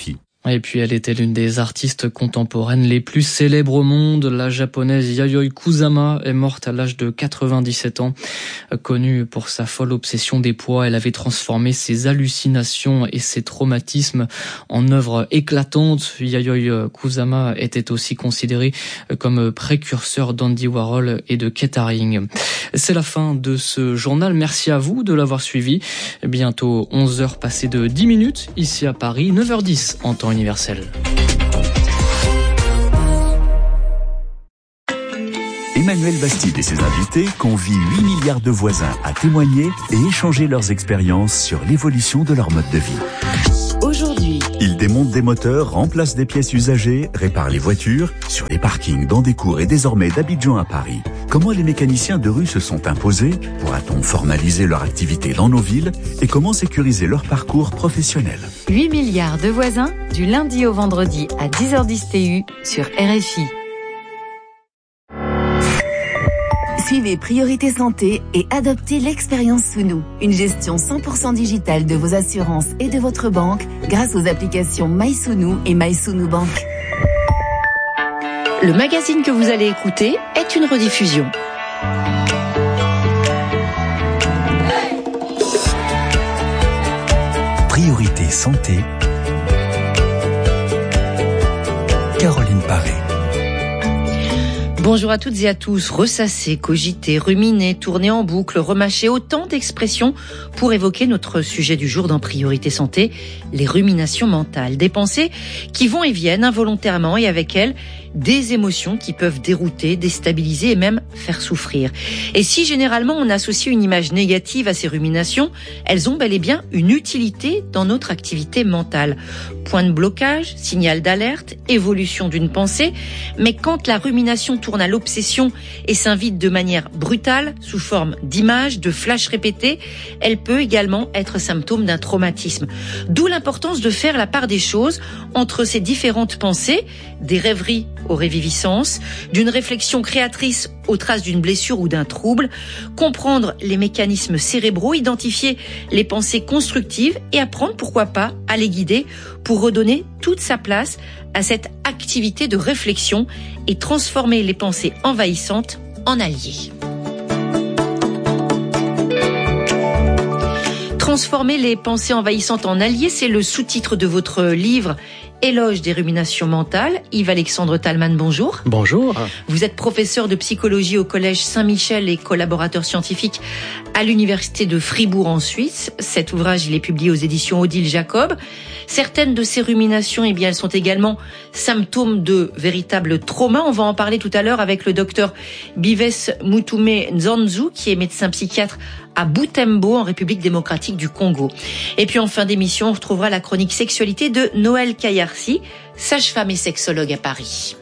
Et puis elle était l'une des artistes contemporaines les plus célèbres au monde. La japonaise Yayoi Kusama est morte à l'âge de quatre-vingt-dix-sept ans. Connue pour sa folle obsession des poids, elle avait transformé ses hallucinations et ses traumatismes en œuvres éclatantes. Yayoi Kusama était aussi considérée comme précurseur d'Andy Warhol et de Keith Haring. C'est la fin de ce journal. Merci à vous de l'avoir suivi. Bientôt onze heures passées de dix minutes ici à Paris, neuf heures dix en temps universel. Emmanuel Bastide et ses invités convient huit milliards de voisins à témoigner et échanger leurs expériences sur l'évolution de leur mode de vie. Aujourd'hui, ils démontent des moteurs, remplacent des pièces usagées, réparent les voitures, sur les parkings, dans des cours et désormais d'Abidjan à Paris. Comment les mécaniciens de rue se sont imposés? Pourra-t-on formaliser leur activité dans nos villes? Et comment sécuriser leur parcours professionnel? huit milliards de voisins, du lundi au vendredi à dix heures dix T U sur R F I. Suivez Priorité Santé et adoptez l'expérience sous nous. Une gestion cent pour cent digitale de vos assurances et de votre banque grâce aux applications MySounou et MySounou Bank. Le magazine que vous allez écouter est une rediffusion. Priorité Santé. Caroline Paré. Bonjour à toutes et à tous. Ressasser, cogiter, ruminer, tourner en boucle, remâcher, autant d'expressions pour évoquer notre sujet du jour dans Priorité Santé, les ruminations mentales. Des pensées qui vont et viennent involontairement et avec elles, des émotions qui peuvent dérouter, déstabiliser et même faire souffrir. Et si généralement on associe une image négative à ces ruminations, elles ont bel et bien une utilité dans notre activité mentale. Point de blocage, signal d'alerte, évolution d'une pensée, mais quand la rumination tourne à l'obsession et s'invite de manière brutale, sous forme d'images, de flashs répétés, elle peut également être symptôme d'un traumatisme. D'où l'importance de faire la part des choses entre ces différentes pensées, des rêveries aux réviviscences, d'une réflexion créatrice aux traces d'une blessure ou d'un trouble, comprendre les mécanismes cérébraux, identifier les pensées constructives et apprendre, pourquoi pas, à les guider pour redonner toute sa place à cette activité de réflexion et transformer les pensées envahissantes en alliés. Transformer les pensées envahissantes en alliés, c'est le sous-titre de votre livre Éloge des ruminations mentales. Yves-Alexandre Talman, bonjour. Bonjour. Vous êtes professeur de psychologie au Collège Saint-Michel et collaborateur scientifique à l'Université de Fribourg en Suisse. Cet ouvrage, il est publié aux éditions Odile Jacob. Certaines de ces ruminations, eh bien, elles sont également symptômes de véritables traumas. On va en parler tout à l'heure avec le docteur Bives Mutume Nzanzu, qui est médecin psychiatre à Butembo, en République démocratique du Congo. Et puis en fin d'émission, on retrouvera la chronique sexualité de Noël Kayarsi, sage-femme et sexologue à Paris.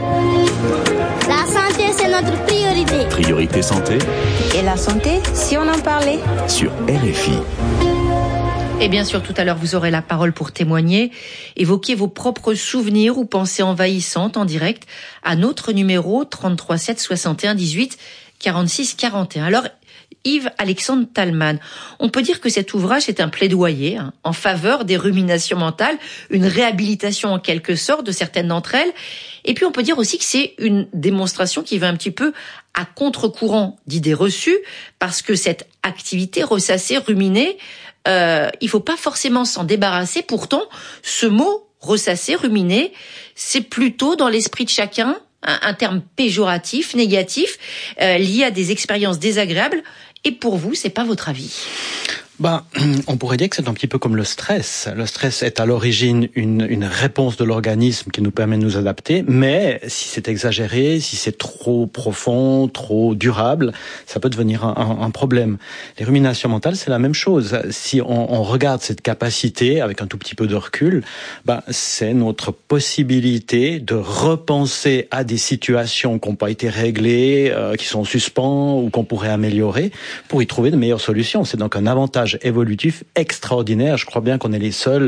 La santé, c'est notre priorité. Priorité Santé. Et la santé, si on en parlait. Sur R F I. Et bien sûr, tout à l'heure, vous aurez la parole pour témoigner, évoquer vos propres souvenirs ou pensées envahissantes en direct à notre numéro trente-trois sept soixante et un dix-huit quarante-six quarante et un. Alors, Yves-Alexandre Talman, on peut dire que cet ouvrage est un plaidoyer hein, en faveur des ruminations mentales, une réhabilitation en quelque sorte de certaines d'entre elles. Et puis on peut dire aussi que c'est une démonstration qui va un petit peu à contre-courant d'idées reçues, parce que cette activité ressasser, ruminer, euh, il faut pas forcément s'en débarrasser. Pourtant, ce mot ressasser, ruminer, c'est plutôt dans l'esprit de chacun un, un terme péjoratif, négatif, euh, lié à des expériences désagréables. Et pour vous, c'est pas votre avis? Ben, on pourrait dire que c'est un petit peu comme le stress. Le stress est à l'origine une, une réponse de l'organisme qui nous permet de nous adapter, mais si c'est exagéré, si c'est trop profond, trop durable, ça peut devenir un, un, un problème. Les ruminations mentales, c'est la même chose. Si on, on regarde cette capacité avec un tout petit peu de recul, ben, c'est notre possibilité de repenser à des situations qui n'ont pas été réglées, euh, qui sont en suspens ou qu'on pourrait améliorer pour y trouver de meilleures solutions. C'est donc un avantage évolutif extraordinaire. Je crois bien qu'on est les seuls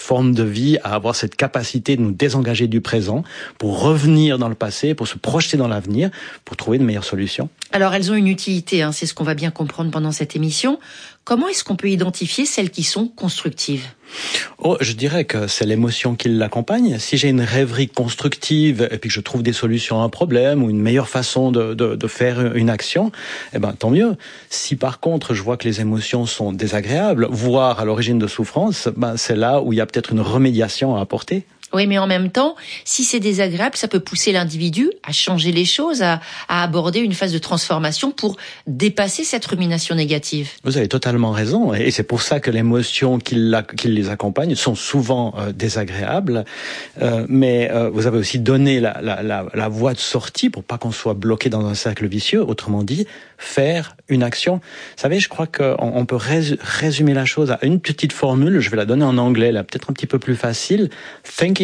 forme de vie à avoir cette capacité de nous désengager du présent pour revenir dans le passé, pour se projeter dans l'avenir, pour trouver de meilleures solutions. Alors elles ont une utilité, hein, c'est ce qu'on va bien comprendre pendant cette émission. Comment est-ce qu'on peut identifier celles qui sont constructives ? Oh, je dirais que c'est l'émotion qui l'accompagne. Si j'ai une rêverie constructive et puis que je trouve des solutions à un problème ou une meilleure façon de, de, de faire une action, eh ben tant mieux. Si par contre je vois que les émotions sont désagréables, voire à l'origine de souffrance, ben c'est là où il y a peut-être une remédiation à apporter. Oui, mais en même temps, si c'est désagréable, ça peut pousser l'individu à changer les choses, à, à aborder une phase de transformation pour dépasser cette rumination négative. Vous avez totalement raison, et c'est pour ça que les émotions qui, la, qui les accompagnent sont souvent euh, désagréables. Euh, mais euh, vous avez aussi donné la, la, la, la voie de sortie pour pas qu'on soit bloqué dans un cercle vicieux. Autrement dit, faire une action. Vous savez, je crois qu'on on peut rés, résumer la chose à une petite formule. Je vais la donner en anglais, là, peut-être un petit peu plus facile. Thinking,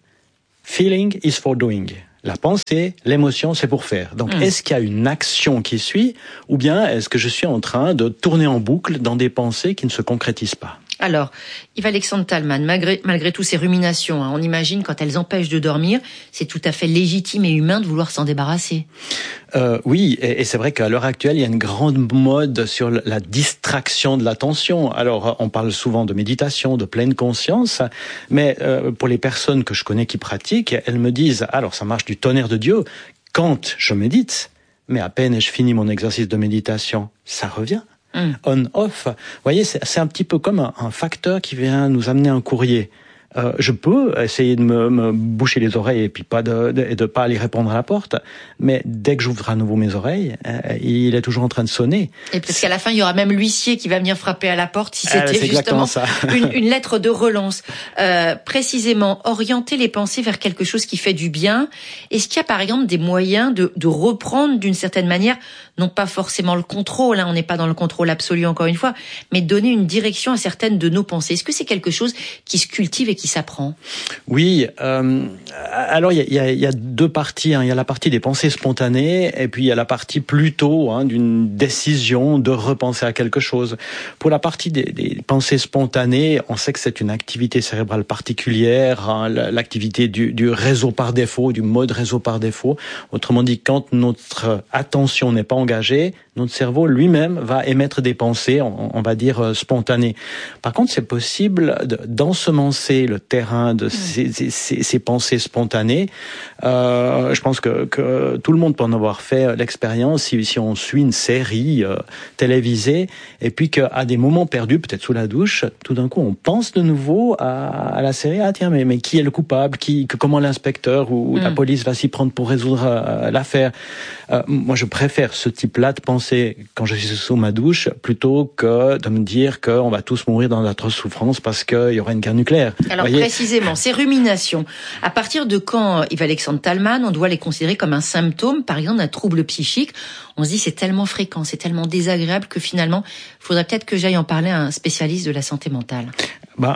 feeling is for doing. La pensée, l'émotion, c'est pour faire. Donc, mmh. est-ce qu'il y a une action qui suit, ou bien est-ce que je suis en train de tourner en boucle dans des pensées qui ne se concrétisent pas ? Alors, Yves-Alexandre Talman, malgré, malgré toutes ces ruminations, hein, on imagine quand elles empêchent de dormir, c'est tout à fait légitime et humain de vouloir s'en débarrasser. Euh, oui, et, et c'est vrai qu'à l'heure actuelle, il y a une grande mode sur la distraction de l'attention. Alors, on parle souvent de méditation, de pleine conscience, mais euh, pour les personnes que je connais qui pratiquent, elles me disent, alors ça marche du tonnerre de Dieu, quand je médite, mais à peine ai-je fini mon exercice de méditation, ça revient. Mm. On-off. Vous voyez, c'est, c'est un petit peu comme un, un facteur qui vient nous amener un courrier. Euh, je peux essayer de me, me boucher les oreilles et puis pas de, de, de pas aller répondre à la porte, mais dès que j'ouvre à nouveau mes oreilles, euh, il est toujours en train de sonner. Et peut-être qu'à la fin, il y aura même l'huissier qui va venir frapper à la porte si c'était euh, justement une, une lettre de relance. Euh, précisément, orienter les pensées vers quelque chose qui fait du bien. Est-ce qu'il y a par exemple des moyens de, de reprendre d'une certaine manière, non pas forcément le contrôle, hein, on n'est pas dans le contrôle absolu encore une fois, mais donner une direction à certaines de nos pensées. Est-ce que c'est quelque chose qui se cultive et qui s'apprend ? Oui, euh, alors il y a, y a deux parties. Hein. Il y a la partie des pensées spontanées et puis il y a la partie plutôt hein, d'une décision de repenser à quelque chose. Pour la partie des, des pensées spontanées, on sait que c'est une activité cérébrale particulière, hein, l'activité du, du réseau par défaut, du mode réseau par défaut. Autrement dit, quand notre attention n'est pas engagée, notre cerveau lui-même va émettre des pensées, on, on va dire spontanées. Par contre, c'est possible de, d'ensemencer le terrain de ces, ces, ces, ces pensées spontanées. Euh, je pense que, que tout le monde peut en avoir fait l'expérience si, si on suit une série euh, télévisée et puis qu'à des moments perdus, peut-être sous la douche, tout d'un coup on pense de nouveau à, à la série. Ah tiens, mais, mais qui est le coupable, qui, que, comment l'inspecteur ou, ou mm. la police va s'y prendre pour résoudre euh, l'affaire. Euh, moi, je préfère ce type-là de pensée quand je suis sous ma douche plutôt que de me dire qu'on va tous mourir dans notre souffrance parce qu'il y aura une guerre nucléaire. Alors voyez, précisément, ces ruminations, à partir de quand, Yves-Alexandre Talman, on doit les considérer comme un symptôme, par exemple, d'un trouble psychique ? On se dit c'est tellement fréquent, c'est tellement désagréable que finalement, il faudrait peut-être que j'aille en parler à un spécialiste de la santé mentale. Bah,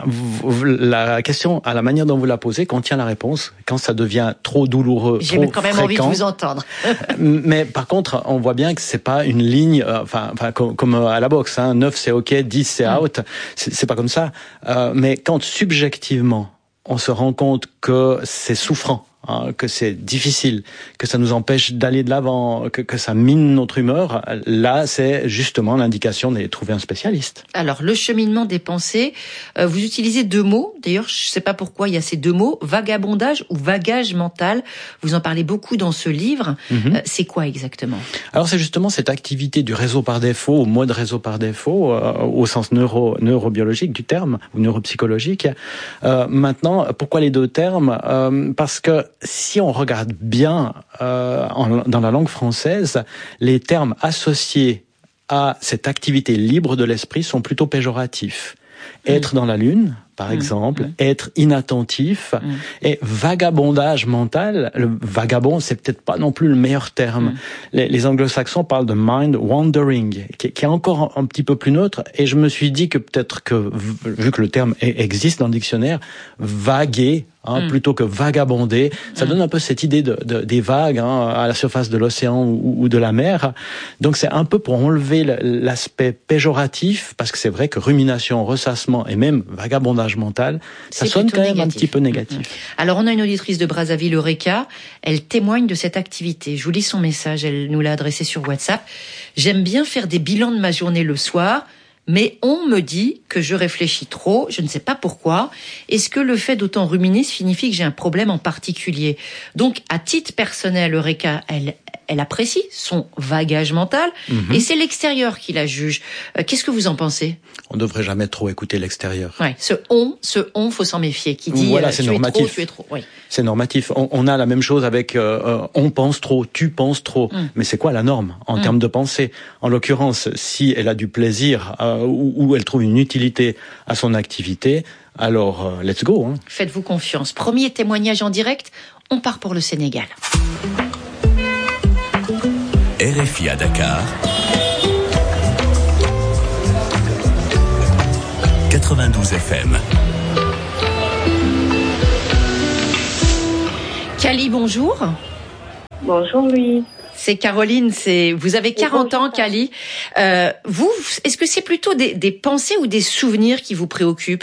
la question, à la manière dont vous la posez, contient la réponse. Quand ça devient trop douloureux, j'ai trop quand même fréquent, envie de vous entendre. Mais par contre, on voit bien que c'est pas une ligne, euh, enfin, enfin comme, comme à la boxe, hein, neuf c'est ok, dix c'est out. C'est, c'est pas comme ça. Euh, mais quand subjectivement, on se rend compte que c'est souffrant, hein, que c'est difficile, que ça nous empêche d'aller de l'avant, que, que ça mine notre humeur, là, c'est justement l'indication d'aller trouver un spécialiste. Alors, le cheminement des pensées, euh, vous utilisez deux mots. D'ailleurs, je ne sais pas pourquoi il y a ces deux mots, vagabondage ou vagage mental. Vous en parlez beaucoup dans ce livre. Mm-hmm. Euh, c'est quoi exactement ? Alors, c'est justement cette activité du réseau par défaut, au mode réseau par défaut, euh, au sens neuro, neurobiologique du terme, ou neuropsychologique. Euh, maintenant, pourquoi les deux termes ? euh, Parce que si on regarde bien euh, en, dans la langue française, les termes associés à cette activité libre de l'esprit sont plutôt péjoratifs. Mmh. Être dans la lune, par mmh. exemple, mmh. être inattentif, mmh. et vagabondage mental, le vagabond, c'est peut-être pas non plus le meilleur terme. Mmh. Les, les anglo-saxons parlent de mind wandering, qui, qui est encore un, un petit peu plus neutre, et je me suis dit que peut-être que, vu que le terme existe dans le dictionnaire, vaguer, hein, Mm. plutôt que vagabonder. Ça mm. donne un peu cette idée de, de, des vagues hein, à la surface de l'océan ou, ou de la mer. Donc c'est un peu pour enlever l'aspect péjoratif, parce que c'est vrai que rumination, ressassement et même vagabondage mental, ça c'est sonne quand même négatif. un petit peu négatif. Mm. Alors on a une auditrice de Brazzaville, Eureka, elle témoigne de cette activité. Je vous lis son message, elle nous l'a adressé sur WhatsApp. J'aime bien faire des bilans de ma journée le soir, mais on me dit que je réfléchis trop, je ne sais pas pourquoi. Est-ce que le fait d'autant ruminer signifie que j'ai un problème en particulier? Donc, à titre personnel, Eureka, elle, elle apprécie son vagage mental, mm-hmm. et c'est l'extérieur qui la juge. Euh, qu'est-ce que vous en pensez? On ne devrait jamais trop écouter l'extérieur. Ouais, ce on, ce on, faut s'en méfier. Qui dit voilà, euh, c'est tu normatif. es trop, tu es trop. Oui. C'est normatif. On, on a la même chose avec euh, on pense trop, tu penses trop. Mm. Mais c'est quoi la norme en mm. termes de pensée? En l'occurrence, si elle a du plaisir euh, ou, ou elle trouve une utilité à son activité, alors euh, let's go. Hein. Faites-vous confiance. Premier témoignage en direct, on part pour le Sénégal. R F I à Dakar. quatre-vingt-douze F M. Kali, bonjour. Bonjour, Louis. C'est Caroline, c'est vous avez quarante ans, Kali. Euh, vous, est-ce que c'est plutôt des, des pensées ou des souvenirs qui vous préoccupent?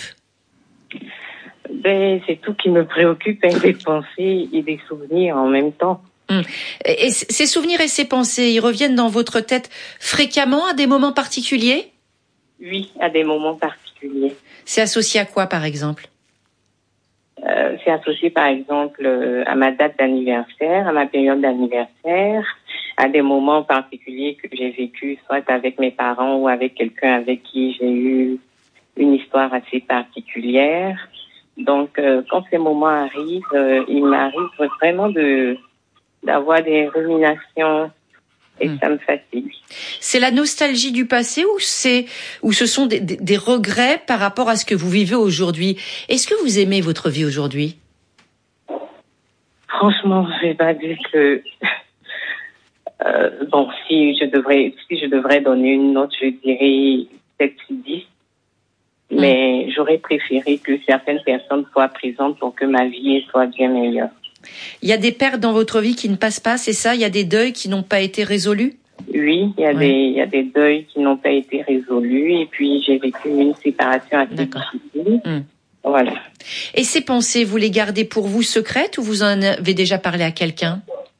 Ben, c'est tout qui me préoccupe, hein, des pensées et des souvenirs en même temps. Hum. Et ces souvenirs et ces pensées, ils reviennent dans votre tête fréquemment à des moments particuliers? Oui, à des moments particuliers. C'est associé à quoi, par exemple? euh, C'est associé, par exemple, à ma date d'anniversaire, à ma période d'anniversaire, à des moments particuliers que j'ai vécu, soit avec mes parents ou avec quelqu'un avec qui j'ai eu une histoire assez particulière. Donc, euh, quand ces moments arrivent, euh, il m'arrive vraiment de d'avoir des ruminations et mmh. ça me fatigue. C'est la nostalgie du passé ou c'est ou ce sont des, des, des regrets par rapport à ce que vous vivez aujourd'hui? Est-ce que vous aimez votre vie aujourd'hui? Franchement, je vais pas dire que euh, bon, si je devrais si je devrais donner une note, je dirais sept sur dix. Mmh. Mais j'aurais préféré que certaines personnes soient présentes pour que ma vie soit bien meilleure. Il y a des pertes dans votre vie qui ne passent pas, c'est ça? Il y a des deuils qui n'ont pas été résolus? Oui, il y a, ouais. des, il y a des deuils qui n'ont pas été résolus. Et puis, j'ai vécu une séparation assez difficile. Mmh. Voilà. Et ces pensées, vous les gardez pour vous secrètes ou vous en avez déjà parlé à quelqu'un?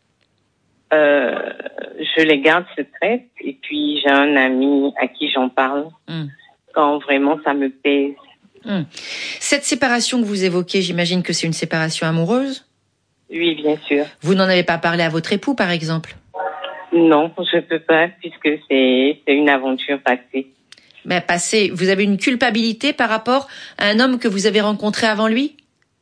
euh, Je les garde secrètes. Et puis, j'ai un ami à qui j'en parle mmh. quand vraiment ça me pèse. Mmh. Cette séparation que vous évoquez, j'imagine que c'est une séparation amoureuse? Oui, bien sûr. Vous n'en avez pas parlé à votre époux, par exemple? Non, je peux pas, puisque c'est, c'est une aventure passée. Mais passée, vous avez une culpabilité par rapport à un homme que vous avez rencontré avant lui?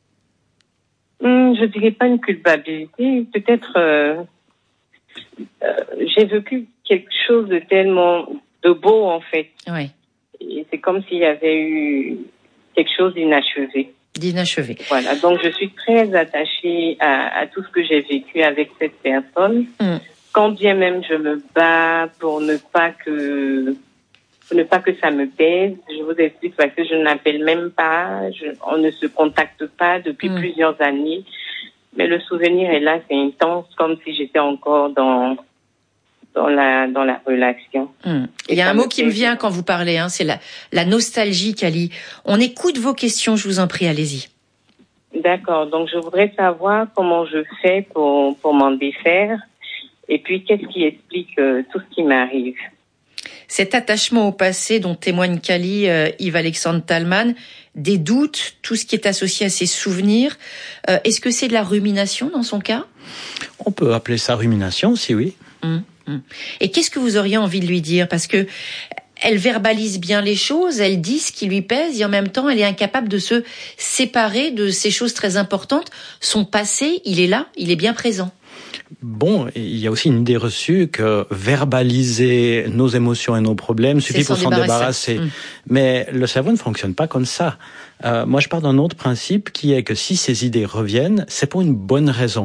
Hum, je dirais pas une culpabilité, peut-être euh, euh, j'ai vécu quelque chose de tellement de beau, en fait. Oui. Et c'est comme s'il y avait eu quelque chose d'inachevé. D'inachevé. Voilà, donc je suis très attachée à, à tout ce que j'ai vécu avec cette personne. Mm. Quand bien même je me bats pour ne pas que pour ne pas que ça me pèse, je vous explique parce que je n'appelle même pas, je, on ne se contacte pas depuis mm. plusieurs années, mais le souvenir est là, c'est intense, comme si j'étais encore dans dans la dans la relation. Hum. Il y a un mot qui me vient quand vous parlez, hein, c'est la la nostalgie, Kali. On écoute vos questions, je vous en prie, allez-y. D'accord. Donc je voudrais savoir comment je fais pour pour m'en défaire, et puis qu'est-ce qui explique euh, tout ce qui m'arrive. Cet attachement au passé dont témoigne Kali, euh, Yves-Alexandre Talman, des doutes, tout ce qui est associé à ses souvenirs. Euh, est-ce que c'est de la rumination dans son cas? On peut appeler ça rumination, si oui. Hum. Et qu'est-ce que vous auriez envie de lui dire? Parce que elle verbalise bien les choses, elle dit ce qui lui pèse et en même temps elle est incapable de se séparer de ces choses très importantes. Son passé, il est là, il est bien présent. Bon, il y a aussi une idée reçue que verbaliser nos émotions et nos problèmes suffit pour s'en débarrasser. Mmh. Mais le cerveau ne fonctionne pas comme ça. Euh, moi, je pars d'un autre principe qui est que si ces idées reviennent, c'est pour une bonne raison.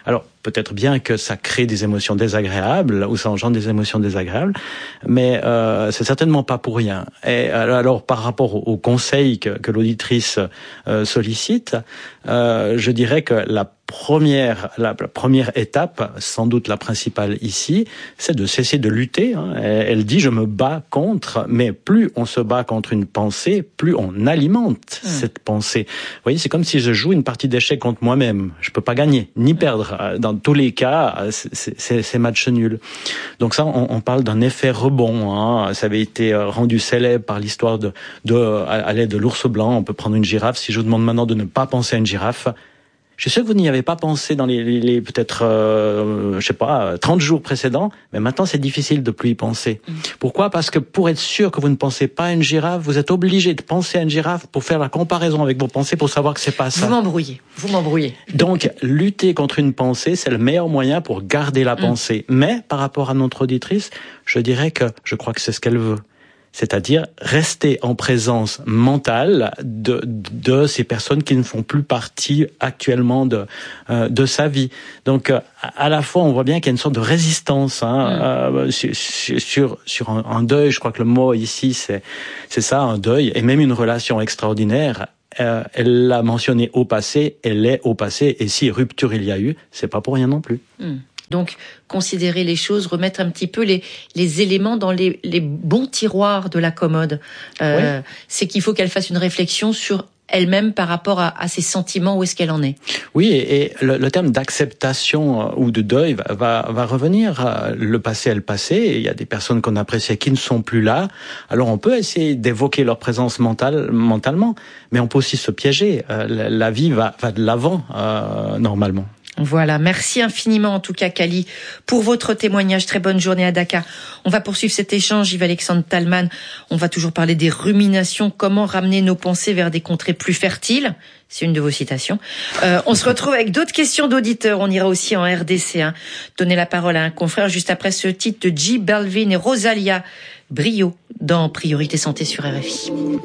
Alors, peut-être bien que ça crée des émotions désagréables ou ça engendre des émotions désagréables, mais euh, c'est certainement pas pour rien. Et alors, par rapport au, au conseil que, que l'auditrice euh, sollicite, euh, je dirais que la première, la, la première étape, sans doute la principale ici, c'est de cesser de lutter. Hein. Elle dit, je me bats contre, mais plus on se bat contre une pensée, plus on alimente mmh. cette pensée. Vous voyez, c'est comme si je joue une partie d'échecs contre moi-même. Je peux pas gagner, ni perdre. Dans tous les cas, c'est, c'est, c'est match nul. Donc ça, on, on parle d'un effet rebond. Hein. Ça avait été rendu célèbre par l'histoire de, de à, à l'aide de l'ours blanc. On peut prendre une girafe. Si je vous demande maintenant de ne pas penser à une girafe, je suis sûr que vous n'y avez pas pensé dans les, les, les peut-être, euh, je sais pas, trente jours précédents, mais maintenant c'est difficile de plus y penser. Mmh. Pourquoi ? Parce que pour être sûr que vous ne pensez pas à une girafe, vous êtes obligé de penser à une girafe pour faire la comparaison avec vos pensées pour savoir que c'est pas ça. Vous m'embrouillez, vous m'embrouillez. Donc, lutter contre une pensée, c'est le meilleur moyen pour garder la mmh. pensée. Mais, par rapport à notre auditrice, je dirais que je crois que c'est ce qu'elle veut. C'est-à-dire rester en présence mentale de, de ces personnes qui ne font plus partie actuellement de, euh, de sa vie. Donc, euh, à la fois, on voit bien qu'il y a une sorte de résistance hein, mmh. euh, sur, sur, sur un, un deuil. Je crois que le mot ici, c'est, c'est ça, un deuil, et même une relation extraordinaire. Euh, elle l'a mentionné au passé, elle est au passé, et si rupture il y a eu, c'est pas pour rien non plus. Mmh. Donc, considérer les choses, remettre un petit peu les, les éléments dans les, les bons tiroirs de la commode. Euh, oui. C'est qu'il faut qu'elle fasse une réflexion sur elle-même par rapport à, à ses sentiments, où est-ce qu'elle en est. Oui, et, et le, le terme d'acceptation ou de deuil va, va, va revenir. Le passé est le passé. Il y a des personnes qu'on appréciait qui ne sont plus là. Alors on peut essayer d'évoquer leur présence mentale, mentalement, mais on peut aussi se piéger. Euh, la, la vie va, va de l'avant, euh, normalement. Voilà, merci infiniment en tout cas Kali pour votre témoignage. Très bonne journée à Dakar. On va poursuivre cet échange, Yves-Alexandre Talman. On va toujours parler des ruminations, comment ramener nos pensées vers des contrées plus fertiles. C'est une de vos citations. Euh, on se retrouve avec d'autres questions d'auditeurs. On ira aussi en R D C. Hein. Donner la parole à un confrère juste après ce titre de J Balvin et Rosalia Brio dans Priorité Santé sur R F I.